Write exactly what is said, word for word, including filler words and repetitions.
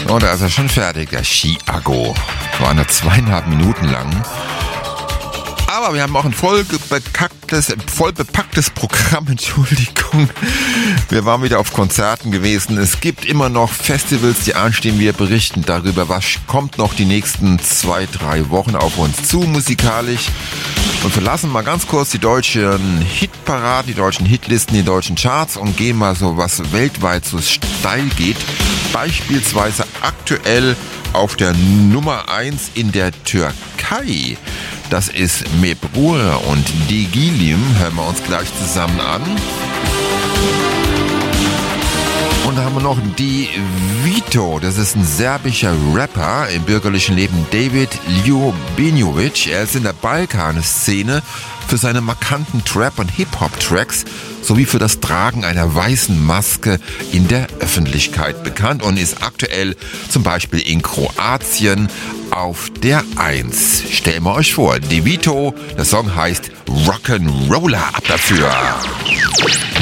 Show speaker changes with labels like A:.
A: Oh, da ist er schon fertig, der Chiago. War nur zweieinhalb Minuten lang. Aber wir haben auch ein voll bepacktes, voll bepacktes Programm, Entschuldigung. Wir waren wieder auf Konzerten gewesen. Es gibt immer noch Festivals, die anstehen. Wir berichten darüber, was kommt noch die nächsten zwei, drei Wochen auf uns zu musikalisch. Und verlassen mal ganz kurz die deutschen Hitparaden, die deutschen Hitlisten, die deutschen Charts und gehen mal so, was weltweit so steil geht. Beispielsweise aktuell auf der Nummer eins in der Türkei. Das ist Mebrur und Digilim. Hören wir uns gleich zusammen an. Und da haben wir noch die Vito. Das ist ein serbischer Rapper im bürgerlichen Leben, David Ljubinovic. Er ist in der Balkan-Szene für seine markanten Trap- und Hip-Hop-Tracks sowie für das Tragen einer weißen Maske in der Öffentlichkeit bekannt und ist aktuell zum Beispiel in Kroatien auf der eins. Stellen wir euch vor, die Vito, der Song heißt Rock'n'Roller, ab dafür.